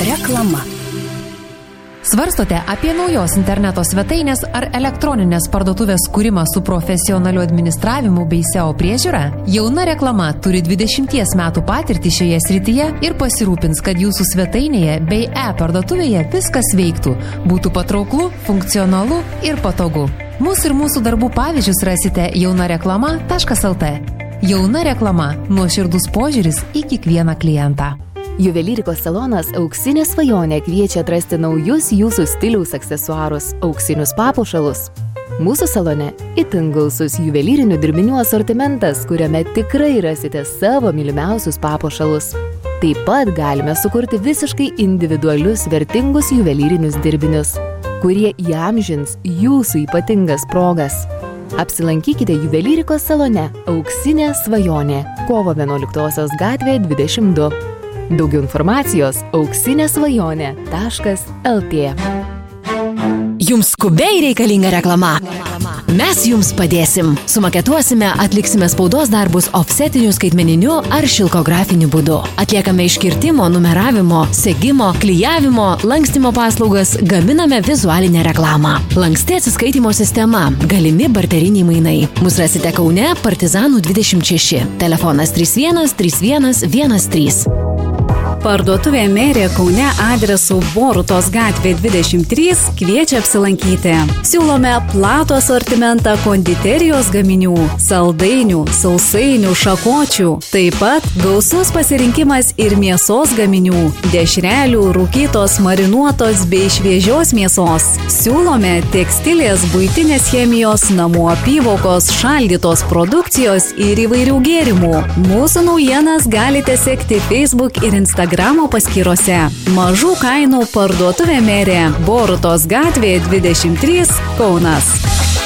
Reklama. Svarstote apie naujos interneto svetainės ar elektroninės parduotuvės kūrimą su profesionaliu administravimu bei SEO priežiūra? Jauna reklama turi 20 metų patirtį šioje srityje ir pasirūpins, kad jūsų svetainėje bei e-parduotuvėje viskas veiktų, būtų patrauklu, funkcionalu ir patogu. Mūsų ir mūsų darbų pavyzdžius rasite jaunareklama.lt. Jauna reklama – nuoširdus požiūris į kiekvieną klientą. Juvelyrikos salonas Auksinė svajonė kviečia atrasti naujus jūsų stiliaus aksesuarus, auksinius papuošalus. Mūsų salone itin gausus juvelyrinių dirbinių asortimentas, kuriame tikrai rasite savo mylimiausius papuošalus. Taip pat galime sukurti visiškai individualius vertingus juvelyrinius dirbinius, kurie įamžins jūsų ypatingas progas. Apsilankykite Juvelyrikos salone Auksinė svajonė, Kovo 11 gatvė 22. Daugiau informacijos auksinesvajonė.lt. Jums skubiai reikalinga reklama. Mes jums padėsim. Sumaketuosime, atliksime spaudos darbus ofsetiniu, skaitmeniniu ar šilkografiniu būdu. Atliekame iškirtimo, numeravimo, segimo, klijavimo, lankstymo paslaugas, gaminame vizualinę reklamą. Lanksti atsiskaitimo sistema, galimi barteriniai mainai. Mus rasite Kaune, Partizanų 26, telefonas 31 31 13. Parduotuvė Merė Kaune adresu Borutos gatvė 23 kviečia apsilankyti. Siūlome platų asortimentą konditerijos gaminių, saldainių, sausainių, šakočių. Taip pat gausus pasirinkimas ir mėsos gaminių, dešrelių, rūkytos, marinuotos bei šviežios mėsos. Siūlome tekstilės, buitinės chemijos, namų apyvokos, šaldytos produkcijos ir įvairių gėrimų. Mūsų naujienas galite sekti Facebook ir Instagram paskyrose. Mažų kainų parduotuvė Merė, Borutos gatvė 23, Kaunas.